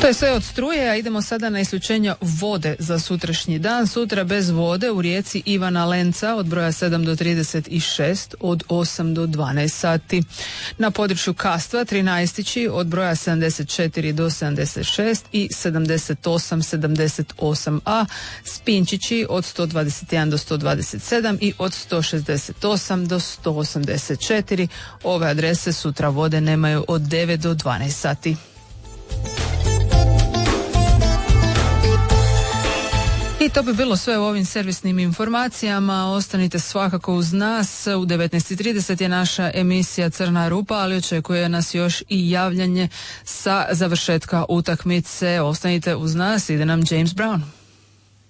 To je sve od struje, a idemo sada na isključenja vode za sutrašnji dan. Sutra bez vode u rijeci Ivana Lenca od broja 7 do 36, od 8 do 12 sati. Na području Kastva 13 od broja 74 do 76 i 78, 78a. Spinčići od 121 do 127 i od 168 do 184. Ove adrese sutra vode nemaju od 9 do 12 sati. I to bi bilo sve u ovim servisnim informacijama. Ostanite svakako uz nas. U 19:30 je naša emisija Crna rupa, ali očekuje nas još i javljanje sa završetka utakmice. Ostanite uz nas, ide nam James Brown.